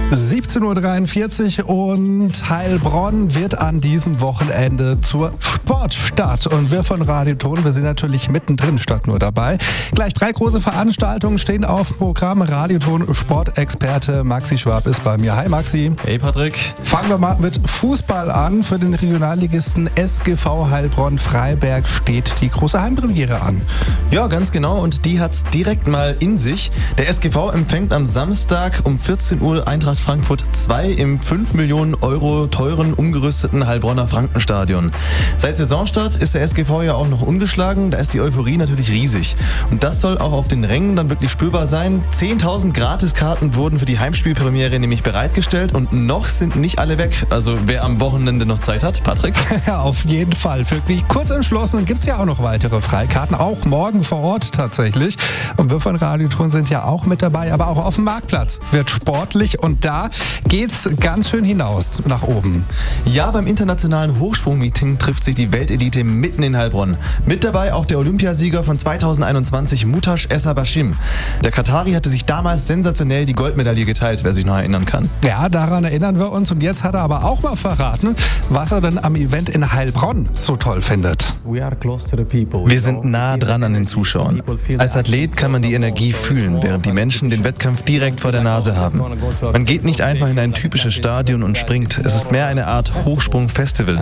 17.43 Uhr und Heilbronn wird an diesem Wochenende zur Sportstadt. Und wir von Radio Ton, wir sind natürlich mittendrin statt nur dabei. Gleich 3 große Veranstaltungen stehen auf dem Programm. Radio Ton Sportexperte Maxi Schwab ist bei mir. Hi Maxi. Hey Patrick. Fangen wir mal mit Fußball an. Für den Regionalligisten SGV Heilbronn-Freiberg steht die große Heimpremiere an. Ja, ganz genau. Und die hat's direkt mal in sich. Der SGV empfängt am Samstag um 14 Uhr Eintracht Frankfurt 2 im 5 Millionen Euro teuren, umgerüsteten Heilbronner Frankenstadion. Seit Saisonstart ist der SGV ja auch noch ungeschlagen. Da ist die Euphorie natürlich riesig. Und das soll auch auf den Rängen dann wirklich spürbar sein. 10.000 Gratiskarten wurden für die Heimspielpremiere nämlich bereitgestellt und noch sind nicht alle weg. Also wer am Wochenende noch Zeit hat, Patrick? Ja, auf jeden Fall. Für die kurz entschlossenen gibt es ja auch noch weitere Freikarten. Auch morgen vor Ort tatsächlich. Und wir von Radio Ton sind ja auch mit dabei. Aber auch auf dem Marktplatz wird sportlich und da geht's ganz schön hinaus nach oben. Ja, beim internationalen Hochsprung-Meeting trifft sich die Weltelite mitten in Heilbronn. Mit dabei auch der Olympiasieger von 2021, Mutaş Essabaşim. Der Katari hatte sich damals sensationell die Goldmedaille geteilt, wer sich noch erinnern kann. Ja, daran erinnern wir uns. Und jetzt hat er aber auch mal verraten, was er denn am Event in Heilbronn so toll findet. Wir sind nah dran an den Zuschauern. Als Athlet kann man die Energie fühlen, während die Menschen den Wettkampf direkt vor der Nase haben. Man geht nicht einfach in ein typisches Stadion und springt. Es ist mehr eine Art Hochsprung-Festival.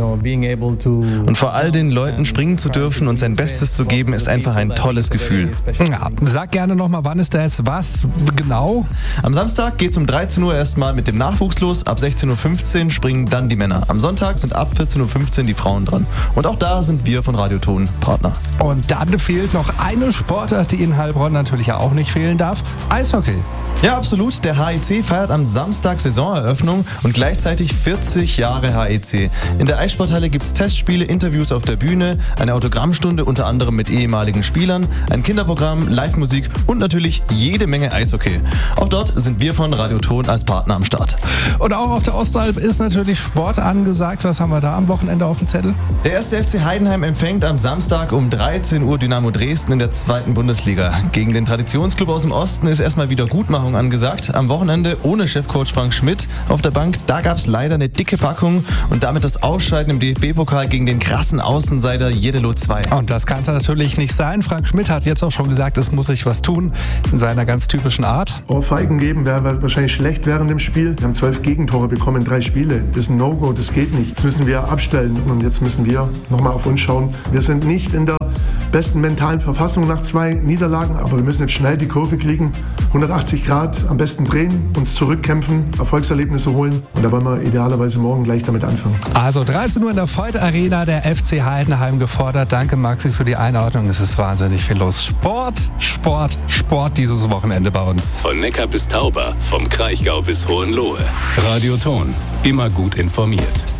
Und vor all den Leuten springen zu dürfen und sein Bestes zu geben, ist einfach ein tolles Gefühl. Ja, sag gerne nochmal, wann ist da jetzt was genau? Am Samstag geht es um 13 Uhr erstmal mit dem Nachwuchs los. Ab 16.15 Uhr springen dann die Männer. Am Sonntag sind ab 14.15 Uhr die Frauen dran. Und auch da sind wir von Radio Ton Partner. Und dann fehlt noch eine Sportart, die in Heilbronn natürlich ja auch nicht fehlen darf. Eishockey. Ja, absolut. Der HEC feiert am Samstag Saisoneröffnung und gleichzeitig 40 Jahre HEC. In der Eissporthalle gibt es Testspiele, Interviews auf der Bühne, eine Autogrammstunde unter anderem mit ehemaligen Spielern, ein Kinderprogramm, Live-Musik und natürlich jede Menge Eishockey. Auch dort sind wir von Radio Ton als Partner am Start. Und auch auf der Ostalb ist natürlich Sport angesagt. Was haben wir da am Wochenende auf dem Zettel? Der 1. FC Heidenheim empfängt am Samstag um 13 Uhr Dynamo Dresden in der 2. Bundesliga. Gegen den Traditionsclub aus dem Osten ist erstmal Wiedergutmachung angesagt. Am Wochenende ohne Chefcoach Frank Schmidt auf der Bank. Da gab es leider eine dicke Packung und damit das Ausscheiden im DFB-Pokal gegen den krassen Außenseiter Jedelo 2. Und das kann es natürlich nicht sein. Frank Schmidt hat jetzt auch schon gesagt, es muss sich was tun in seiner ganz typischen Art. Ohrfeigen geben wäre wahrscheinlich schlecht während dem Spiel. Wir haben 12 Gegentore bekommen in 3 Spiele. Das ist ein No-Go, das geht nicht. Das müssen wir abstellen und jetzt müssen wir nochmal auf uns schauen. Wir sind nicht in der besten mentalen Verfassung nach 2 Niederlagen, aber wir müssen jetzt schnell die Kurve kriegen, 180 Grad am besten drehen, uns zurückkämpfen, Erfolgserlebnisse holen und da wollen wir idealerweise morgen gleich damit anfangen. Also 13 Uhr in der Voith Arena, der FC Heidenheim gefordert. Danke Maxi für die Einordnung, es ist wahnsinnig viel los. Sport, Sport, Sport dieses Wochenende bei uns. Von Neckar bis Tauber, vom Kraichgau bis Hohenlohe. Radio Ton, immer gut informiert.